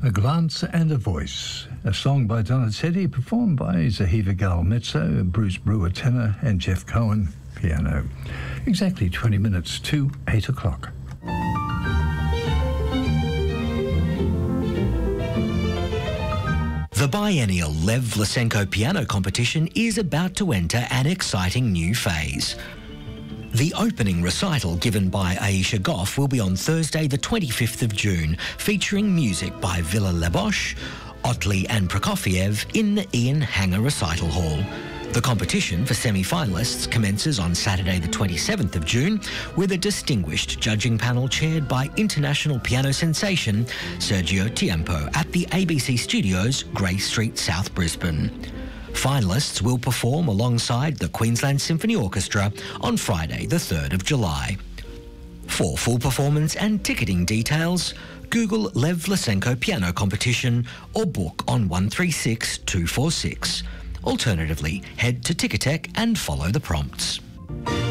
A Glance and a Voice, a song by Donizetti, performed by Zahiva Gal mezzo, Bruce Brewer tenor, and Jeff Cohen piano. Exactly 20 minutes to 8 o'clock. The biennial Lev Lysenko piano competition is about to enter an exciting new phase. The opening recital given by Aisha Goff will be on Thursday the 25th of June, featuring music by Villa Lebosch, Otley and Prokofiev in the Ian Hanger Recital Hall. The competition for semi-finalists commences on Saturday the 27th of June with a distinguished judging panel chaired by international piano sensation Sergio Tiempo at the ABC Studios, Grey Street, South Brisbane. Finalists will perform alongside the Queensland Symphony Orchestra on Friday the 3rd of July. For full performance and ticketing details, Google Lev Lysenko Piano Competition or book on 136 246. Alternatively, head to Ticketek and follow the prompts.